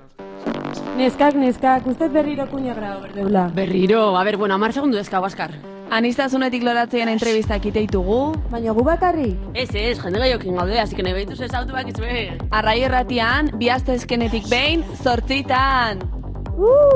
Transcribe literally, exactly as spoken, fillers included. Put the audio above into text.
Neskak, neskak, ustez berriro kuña grado berdeula. Berriro, a ber, bueno, amar segundu dezka, Baskar. Anistazunetik loratzean entrevistak iteitugu. Baina gu bakarrik? Ez, ez, jende gaiokin gaude, así que nahi behituz ez autu bakitzu be. Arrai erratian, bihazte eskenetik behin, zortzitan. Uh!